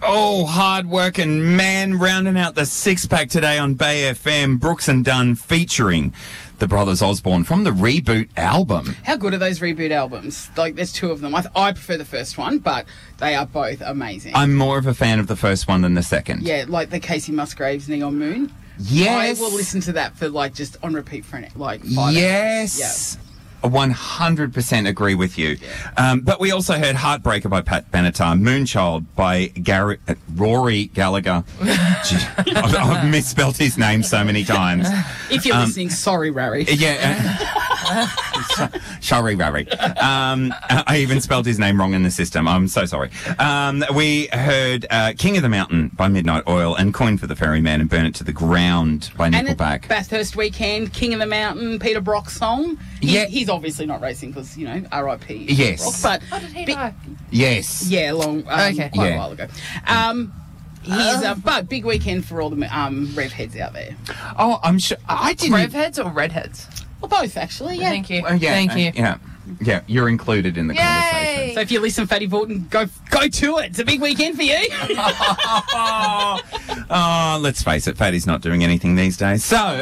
Oh, hard-working man rounding out the six-pack today on Bay FM. Brooks and Dunn featuring the Brothers Osborne from the Reboot album. How good are those Reboot albums? Like, there's two of them. I prefer the first one, but they are both amazing. I'm more of a fan of the first one than the second. Yeah, like the Casey Musgraves Neon Moon. Yes. I will listen to that for, like, just on repeat for, 5 hours. Yes. Yeah. 100% agree with you. Yeah. But we also heard Heartbreaker by Pat Benatar, Moonchild by Rory Gallagher. I've misspelled his name so many times. If you're listening, sorry, Rary. Yeah. Sorry, Rary. I even spelled his name wrong in the system. I'm so sorry. We heard King of the Mountain by Midnight Oil and Coin for the Ferryman and Burn It to the Ground by Nickelback. And Bathurst Weekend, King of the Mountain, Peter Brock song. He's obviously not racing because, R.I.P. Yes. Brock, but did he die? Yes. Yeah, quite a while ago. But big weekend for all the rev heads out there. Oh, I'm sure. I didn't. Rev heads or redheads? Well, both, actually, yeah. Thank you. Thank you. Yeah, you're included in the conversation. So if you listen, Fatty Vorton, go to it. It's a big weekend for you. Let's face it, Fatty's not doing anything these days. So,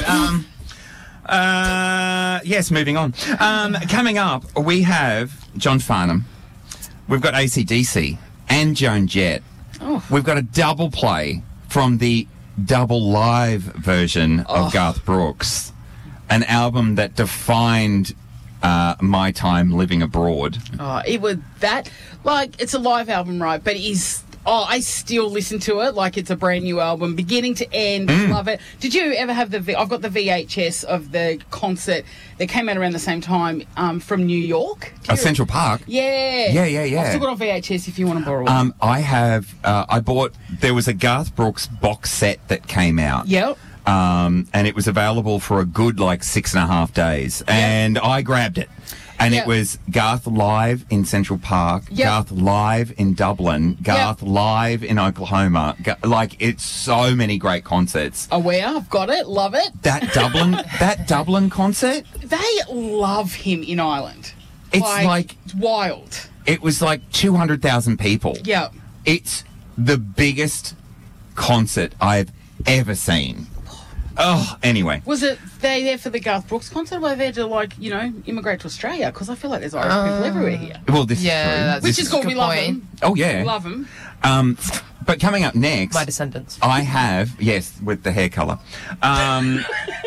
yes, moving on. Coming up, we have John Farnham. We've got AC/DC and Joan Jett. Oh. We've got a double play from the double live version of Garth Brooks, an album that defined my time living abroad. It was that, it's a live album, right? But I still listen to it like it's a brand new album, beginning to end. Love it. Did you ever have I've got the VHS of the concert that came out around the same time from New York. Central Park? Yeah. Yeah. I've still got on VHS if you want to borrow one. I have, there was a Garth Brooks box set that came out. Yep. And it was available for a good 6.5 days. And I grabbed it. And it was Garth live in Central Park, Garth live in Dublin, Garth live in Oklahoma. It's so many great concerts. Aware, I've got it, love it. That Dublin concert? They love him in Ireland. It's wild. It was 200,000 people. Yeah. It's the biggest concert I've ever seen. Oh, anyway. Was it they there for the Garth Brooks concert? Or were they there to, immigrate to Australia? Because I feel like there's Irish people everywhere here. Well, this is true. Which is cool. We love them. Oh, yeah. We love them. But coming up next... My descendants. I have... Yes, with the hair colour. I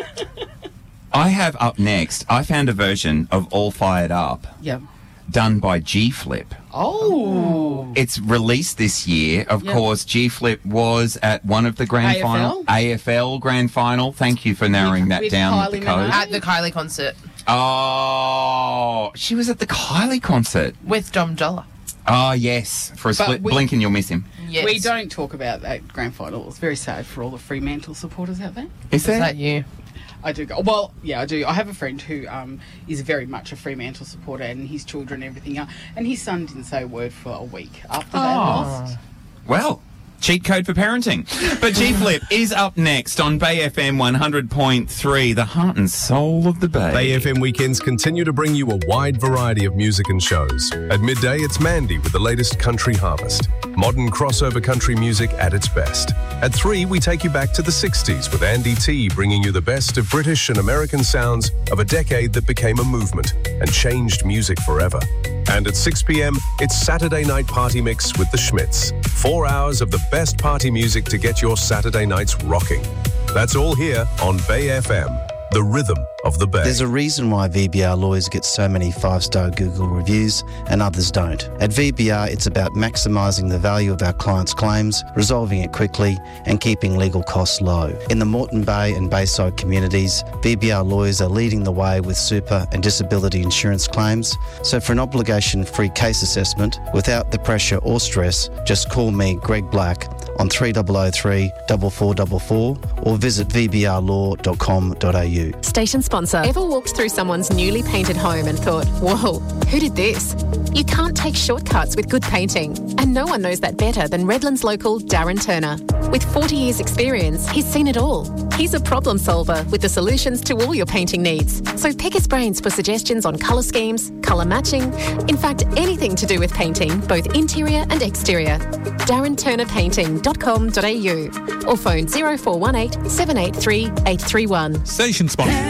have up next... I found a version of All Fired Up. Yeah. Done by G-Flip. Oh. It's released this year. Of course, G-Flip was at one of the AFL Grand Final. Thank you for narrowing that down with the code. At the Kylie concert. Oh, she was at the Kylie concert. With Dom Dolla. Oh, yes. For a split blink and you'll miss him. Yes. We don't talk about that Grand Final. It's very sad for all the Fremantle supporters out there. Is that you? I do. Well, yeah, I do. I have a friend who is very much a Fremantle supporter, and his children and everything are. And his son didn't say a word for a week after they lost. Well, cheat code for parenting. But G-Flip is up next on Bay FM 100.3, the heart and soul of the Bay. Bay FM weekends continue to bring you a wide variety of music and shows. At midday, it's Mandy with the latest country harvest. Modern crossover country music at its best. At 3, we take you back to the 60s with Andy T bringing you the best of British and American sounds of a decade that became a movement and changed music forever. And at 6 p.m, it's Saturday Night Party Mix with the Schmitz. 4 hours of the best party music to get your Saturday nights rocking. That's all here on Bay FM, the rhythm of the Bay. There's a reason why VBR Lawyers get so many 5-star Google reviews and others don't. At VBR, it's about maximising the value of our clients' claims, resolving it quickly and keeping legal costs low. In the Moreton Bay and Bayside communities, VBR Lawyers are leading the way with super and disability insurance claims. So for an obligation-free case assessment, without the pressure or stress, just call me, Greg Black, on 3003 4444 or visit vbrlaw.com.au. Station sponsor. Ever walked through someone's newly painted home and thought, whoa, who did this? You can't take shortcuts with good painting. And no one knows that better than Redlands local Darren Turner. With 40 years experience, he's seen it all. He's a problem solver with the solutions to all your painting needs. So pick his brains for suggestions on colour schemes, colour matching, in fact, anything to do with painting, both interior and exterior. darrenturnerpainting.com.au or phone 0418 783 831. Station sponsor.